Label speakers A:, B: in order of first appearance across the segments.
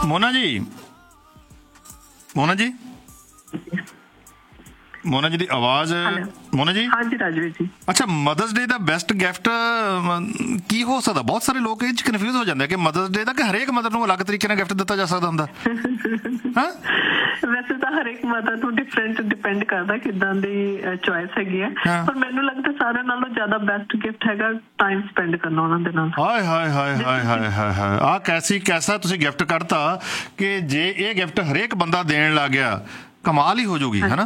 A: ਮੋਨਾ ਜੀ, ਮੋਨਾ ਜੀ, ਮੋਨਾ ਜੀ ਦੀ ਆਵਾਜ਼। ਮੋਨਾ ਜੀ,
B: ਹਾਂਜੀ ਰਾਜਵੀਰ ਜੀ।
A: ਅੱਛਾ, ਮਦਰਸ ਡੇ ਦਾ ਬੈਸਟ ਗਿਫਟ ਕੀ ਹੋ ਸਕਦਾ? ਬਹੁਤ ਸਾਰੇ ਲੋਕ ਇਹ 'ਚ ਕਨਫਿਊਜ਼ ਹੋ ਜਾਂਦੇ ਕਿ ਮਦਰਸ ਡੇ ਦਾ ਕਿ ਹਰੇਕ ਮਦਰ ਨੂੰ ਅਲੱਗ ਤਰੀਕੇ ਨਾਲ ਗਿਫਟ ਦਿੱਤਾ ਜਾ ਸਕਦਾ ਹੁੰਦਾ। ਹਾਂ,
B: ਵੈਸੇ ਤਾਂ ਹਰੇਕ ਮਦਰ ਨੂੰ ਡਿਫਰੈਂਟ ਡਿਪੈਂਡ ਕਰਦਾ ਕਿੱਦਾਂ ਦੀ ਚੋਇਸ ਹੈਗੀ ਹੈ, ਪਰ ਮੈਨੂੰ ਲੱਗਦਾ ਸਾਰਿਆਂ ਨਾਲੋਂ ਜ਼ਿਆਦਾ ਬੈਸਟ ਗਿਫਟ ਹੈਗਾ ਟਾਈਮ ਸਪੈਂਡ ਕਰਨਾ ਉਹਨਾਂ ਦੇ ਨਾਲ।
A: ਹਾਏ ਹਾਏ ਹਾਏ ਹਾਏ ਹਾਏ ਹਾਏ ਹਾਏ, ਆਹ ਕੈਸਾ ਤੁਸੀਂ ਗਿਫਟ ਕੱਢਤਾ ਕਿ ਜੇ ਇਹ ਗਿਫਟ ਹਰੇਕ ਬੰਦਾ ਦੇਣ ਲੱਗ ਗਿਆ ਕਮਾਲ ਹੀ ਹੋ ਜਾਊਗੀ, ਹੈ ਨਾ?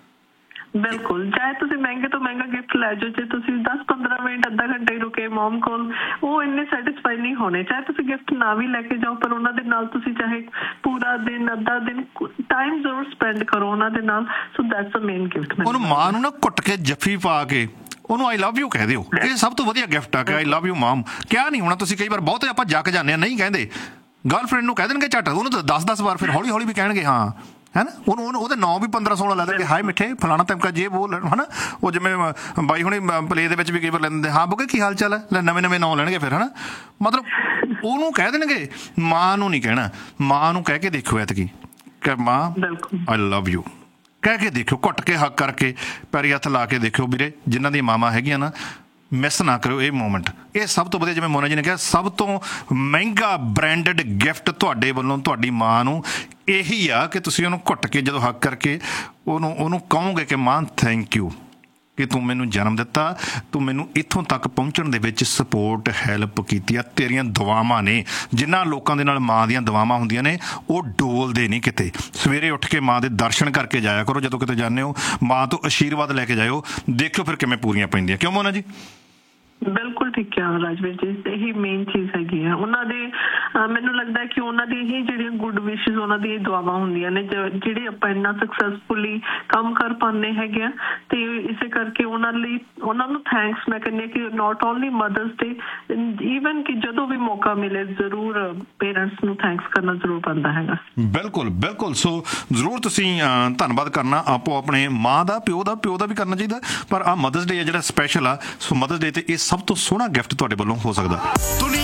B: ਬਿਲਕੁਲ, ਚਾਹੇ ਤੁਸੀਂ ਮਹਿੰਗੇ ਤੋਂ ਮਹਿੰਗਾ ਗਿਫਟ ਲੈ ਜਾਓ, ਜੇ ਤੁਸੀਂ 10-15 ਮਿੰਟ ਅੱਧਾ ਘੰਟਾ ਹੀ ਰੁਕੇ ਮਮ ਕੋਲ, ਉਹ ਇੰਨੇ ਸੈਟਿਸਫਾਈ ਨਹੀਂ ਹੋਣੇ। ਚਾਹੇ ਤੁਸੀਂ ਗਿਫਟ ਨਾ ਵੀ ਲੈ ਕੇ ਜਾਓ, ਪਰ ਉਹਨਾਂ ਦੇ ਨਾਲ ਤੁਸੀਂ ਚਾਹੇ ਪੂਰਾ ਦਿਨ ਅੱਧਾ ਦਿਨ ਟਾਈਮ ਜ਼ਰੂਰ ਸਪੈਂਡ ਕਰੋ ਉਹਨਾਂ ਦੇ ਨਾਲ। So that's the main gift.
A: ਉਹਨੂੰ ਮਾਂ ਨੂੰ ਨਾ ਘੁੱਟ ਕੇ ਜੱਫੀ ਪਾ ਕੇ ਉਹਨੂੰ ਆਈ ਲਵ ਯੂ ਕਹਿ ਦਿਓ, ਇਹ ਸਭ ਤੋਂ ਵਧੀਆ ਗਿਫਟ ਆ ਕਿ ਆਈ ਲਵ ਯੂ ਮਾਮ। ਕਿਹਾ ਨਹੀਂ ਹੋਣਾ ਤੁਸੀਂ, ਕਈ ਵਾਰ ਬਹੁਤੇ ਆਪਾਂ ਜੱਕ ਜਾਂਦੇ ਹਾਂ, ਨਹੀਂ ਕਹਿੰਦੇ। ਗਰਲਫ੍ਰੈਂਡ ਨੂੰ ਕਹਿ ਦੇਣਗੇ ਝੱਟ, ਉਹਨੂੰ ਤਾਂ 10-10 ਵਾਰ ਫਿਰ ਹੌਲੀ ਹੌਲੀ ਵੀ ਕਹਿਣਗੇ ਹਾਂ, ਹੈ ਨਾ? ਉਹਨੂੰ ਉਹਦੇ ਨਾਂ ਵੀ 15-16 ਲੈ ਦੇਣਗੇ, ਹਾਏ ਮਿੱਠੇ ਫਲਾਣਾ ਤਮਕਾ ਜੇ ਬੋਲ, ਹੈ ਨਾ? ਉਹ ਜਿਵੇਂ ਬਾਈ ਹੁਣੀ ਪਲੇ ਦੇ ਵਿੱਚ ਵੀ ਕਈ ਵਾਰ ਲੈ ਦਿੰਦੇ, ਹਾਂ ਬੁੱਗੇ ਕੀ ਹਾਲ ਚਾਲ ਹੈ, ਲੈ ਨਵੇਂ ਨਾਂ ਲੈਣਗੇ ਫਿਰ, ਹੈ ਨਾ? ਮਤਲਬ ਉਹਨੂੰ ਕਹਿ ਦੇਣਗੇ, ਮਾਂ ਨੂੰ ਨਹੀਂ ਕਹਿਣਾ। ਮਾਂ ਨੂੰ ਕਹਿ ਕੇ ਦੇਖੋ ਐਤਕੀ ਕਿ ਮਾਂ ਆਈ ਲਵ ਯੂ ਕਹਿ ਕੇ ਦੇਖਿਓ, ਘੁੱਟ ਕੇ ਹੱਕ ਕਰਕੇ ਪੈਰੀ ਹੱਥ ਲਾ ਕੇ ਦੇਖਿਓ। ਵੀਰੇ, ਜਿਨ੍ਹਾਂ ਦੀਆਂ ਮਾਵਾਂ ਹੈਗੀਆਂ ਨਾ, ਮਿਸ ਨਾ ਕਰਿਓ ਇਹ ਮੂਮੈਂਟ। ਇਹ ਸਭ ਤੋਂ ਵਧੀਆ, ਜਿਵੇਂ ਮੋਨਾ ਜੀ ਨੇ ਕਿਹਾ, ਸਭ ਤੋਂ ਮਹਿੰਗਾ ਬ੍ਰਾਂਡਡ ਗਿਫਟ ਤੁਹਾਡੇ ਵੱਲੋਂ ਤੁਹਾਡੀ ਮਾਂ ਨੂੰ ਇਹੀ ਆ ਕਿ ਤੁਸੀਂ ਉਹਨੂੰ ਘੁੱਟ ਕੇ ਜਦੋਂ ਹੱਕ ਕਰਕੇ ਉਹਨੂੰ ਕਹੋਗੇ ਕਿ ਮਾਂ ਥੈਂਕ ਯੂ ਕਿ ਤੂੰ ਮੈਨੂੰ ਜਨਮ ਦਿੱਤਾ, ਤੂੰ ਮੈਨੂੰ ਇੱਥੋਂ ਤੱਕ ਪਹੁੰਚਣ ਦੇ ਵਿੱਚ ਸਪੋਰਟ ਹੈਲਪ ਕੀਤੀ ਆ, ਤੇਰੀਆਂ ਦੁਆਵਾਂ ਨੇ। ਜਿਨ੍ਹਾਂ ਲੋਕਾਂ ਦੇ ਨਾਲ ਮਾਂ ਦੀਆਂ ਦੁਆਵਾਂ ਹੁੰਦੀਆਂ ਨੇ ਉਹ ਡੋਲਦੇ ਨਹੀਂ ਕਿਤੇ। ਸਵੇਰੇ ਉੱਠ ਕੇ ਮਾਂ ਦੇ ਦਰਸ਼ਨ ਕਰਕੇ ਜਾਇਆ ਕਰੋ, ਜਦੋਂ ਕਿਤੇ ਜਾਂਦੇ ਹੋ ਮਾਂ ਤੋਂ ਆਸ਼ੀਰਵਾਦ ਲੈ ਕੇ ਜਾਇਓ, ਦੇਖਿਓ ਫਿਰ ਕਿਵੇਂ ਪੂਰੀਆਂ ਪੈਂਦੀਆਂ। ਕਿਉਂ ਮੋਨਾ ਜੀ?
B: ਬਿਲਕੁਲ ਠੀਕ ਕਿਹਾ ਰਾਜਵੀਰ ਜੀ, ਇਹੀ ਮੇਨ ਚੀਜ਼ ਹੈਗੀ ਆ ਉਹਨਾਂ ਦੇ। ਮੈਨੂੰ ਲੱਗਦਾ ਕਿ ਉਹਨਾਂ ਦੀ ਇਹ ਜਿਹੜੀਆਂ ਗੁੱਡ ਵਿਸ਼ਜ਼, ਉਹਨਾਂ ਦੀ ਇਹ ਦੁਆਵਾਂ ਹੁੰਦੀਆਂ ਨੇ ਜਿਹੜੇ ਆਪਾਂ ਇੰਨਾ ਸਕਸੈਸਫੁਲੀ ਕੰਮ ਕਰ ਪਾਉਂਦੇ ਹੈਗੇ ਆ। ਤੇ ਇਸੇ ਕਰਕੇ ਉਹਨਾਂ ਨੂੰ ਥੈਂਕਸ ਮੈਂ ਕਹਿੰਦੀ ਕਿ ਨੋਟ ਓਨਲੀ ਮਦਰਸ ਡੇ, ਈਵਨ ਕਿ ਜਦੋਂ ਵੀ ਮੌਕਾ ਮਿਲੇ ਜ਼ਰੂਰ ਪੇਰੈਂਟਸ ਨੂੰ ਥੈਂਕਸ ਕਰਨਾ ਜ਼ਰੂਰ ਬਣਦਾ ਹੈਗਾ।
A: ਬਿਲਕੁਲ ਬਿਲਕੁਲ। ਸੋ ਜ਼ਰੂਰ ਤੁਸੀਂ ਧੰਨਵਾਦ ਕਰਨਾ ਆਪੋ ਆਪਣੇ ਮਾਂ ਦਾ, ਪਿਓ ਦਾ ਵੀ ਕਰਨਾ ਚਾਹੀਦਾ। ਪਰ ਆਹ ਮਦਰਸ ਡੇ ਜਿਹੜਾ ਸਪੈਸ਼ਲ ਆ, ਸੋ ਮਦਰਸ ਡੇ ਤੇ ਇਹ ਸਭ ਤੋਂ ਸੋਹਣਾ ਗਿਫਟ ਤੁਹਾਡੇ ਵੱਲੋਂ ਹੋ ਸਕਦਾ।